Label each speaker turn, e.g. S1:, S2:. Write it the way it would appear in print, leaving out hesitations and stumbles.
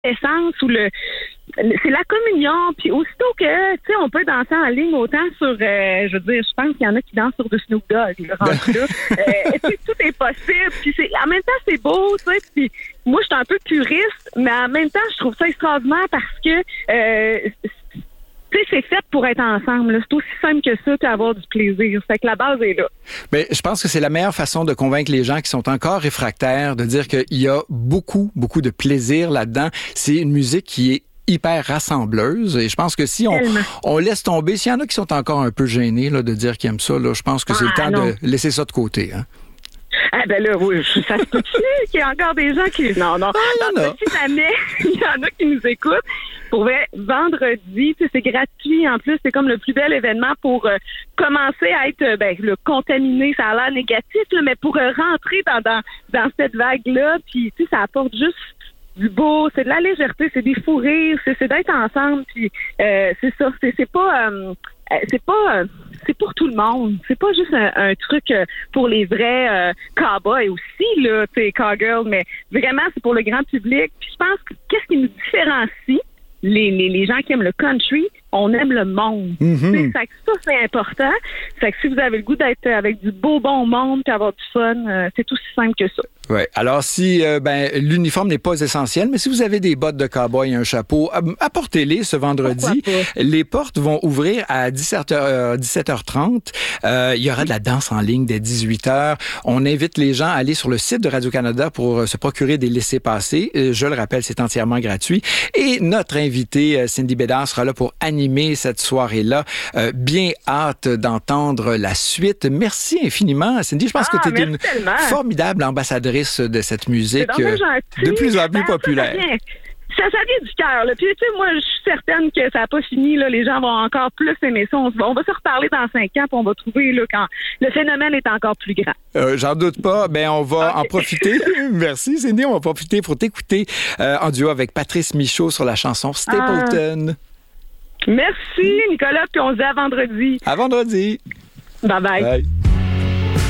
S1: essence ou c'est la communion. Puis aussitôt que, tu sais, on peut danser en ligne autant sur, je veux dire, je pense qu'il y en a qui dansent sur du Snoop Dogg, là, rendu là. Tout est possible. Puis en même temps, c'est beau, tu sais. Puis moi, je suis un peu puriste, mais en même temps, je trouve ça extraordinaire parce que, tu sais, c'est fait pour être ensemble. Là. C'est aussi simple que ça, puis avoir du plaisir. Fait que la base est là.
S2: Mais je pense que c'est la meilleure façon de convaincre les gens qui sont encore réfractaires, de dire qu'il y a beaucoup, beaucoup de plaisir là-dedans. C'est une musique qui est hyper rassembleuse. Et je pense que si on laisse tomber, s'il y en a qui sont encore un peu gênés là, de dire qu'ils aiment ça, là, je pense que c'est le temps de laisser ça de côté. Hein?
S1: Ah ben là, oui, ça se peut-tu qu'il y a encore des gens qui... Non. Si jamais il y en a qui nous écoutent, pour vrai, vendredi, c'est gratuit. En plus, c'est comme le plus bel événement pour commencer à être le contaminé. Ça a l'air négatif, là, mais pour rentrer dans cette vague-là, puis ça apporte juste du beau, c'est de la légèreté, c'est des fous rires, c'est d'être ensemble, puis c'est ça. C'est pour tout le monde. C'est pas juste un truc pour les vrais cowboys aussi, là, cowgirls, mais vraiment, c'est pour le grand public. Puis je pense que qu'est-ce qui nous différencie, les gens qui aiment le country, on aime le monde.
S2: Mm-hmm.
S1: Fait que ça, c'est important. Fait que si vous avez le goût d'être avec du beau, bon monde et avoir du fun, c'est aussi simple que ça.
S2: Ouais. Alors, si l'uniforme n'est pas essentiel, mais si vous avez des bottes de cow-boy et un chapeau, apportez-les ce vendredi. Les portes vont ouvrir à 17h30. Il y aura de la danse en ligne dès 18h. On invite les gens à aller sur le site de Radio-Canada pour se procurer des laissez-passer. Je le rappelle, c'est entièrement gratuit. Et notre invitée, Cindy Bédard, sera là pour animer cette soirée-là. Bien hâte d'entendre la suite. Merci infiniment, Cindy. Je pense que tu es une formidable ambassadrice de cette musique de plus en plus populaire.
S1: Ça vient du cœur. Puis, tu sais, moi, je suis certaine que ça n'a pas fini. Là. Les gens vont encore plus aimer ça. On va se reparler dans 5 ans, puis on va trouver là, quand le phénomène est encore plus grand.
S2: J'en doute pas. On va en profiter. Merci, Cindy. On va profiter pour t'écouter en duo avec Patrice Michaud sur la chanson Stapleton.
S1: Merci, Nicolas. Puis on se dit à vendredi.
S2: À vendredi.
S1: Bye-bye.
S2: Bye.